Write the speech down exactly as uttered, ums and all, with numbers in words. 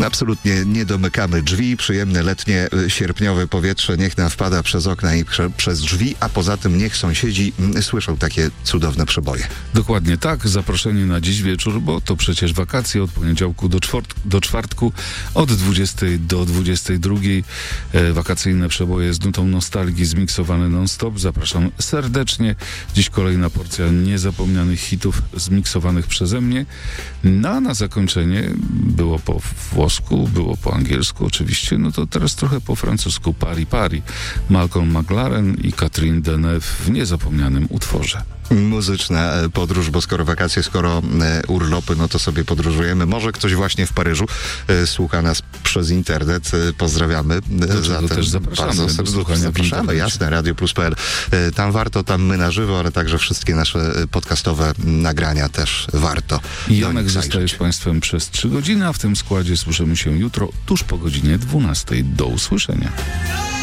Absolutnie nie domykamy drzwi. Przyjemne letnie, sierpniowe powietrze niech nam wpada przez okna i prze, przez drzwi, a poza tym niech sąsiedzi m, słyszą takie cudowne przeboje. Dokładnie tak. Zaproszenie na dziś wieczór, bo to przecież wakacje od poniedziałku do, czwort- do czwartku od dwudziestej do dwudziestej drugiej. E, wakacyjne przeboje z nutą nostalgii zmiksowane non-stop. Zapraszam serdecznie. Dziś kolejna porcja niezapomnianych hitów zmiksowanych przeze mnie. No a na zakończenie było po włosku, było po angielsku oczywiście, no to teraz trochę po francusku. Pari Pari. Malcolm McLaren i Catherine Deneuve w niezapomnianym utworze. Muzyczna podróż, bo skoro wakacje, skoro e, urlopy, no to sobie podróżujemy. Może ktoś właśnie w Paryżu e, słucha nas przez internet. E, pozdrawiamy. Do czego też zapraszamy. Bardzo serdecznie zapraszamy. Jasne, Radio Plus kropka pe el. E, tam warto, tam my na żywo, ale także wszystkie nasze podcastowe nagrania też warto. I Janek zostaje z Państwem przez trzy godziny, a w tym składzie słyszymy się jutro tuż po godzinie dwunastej. Do usłyszenia.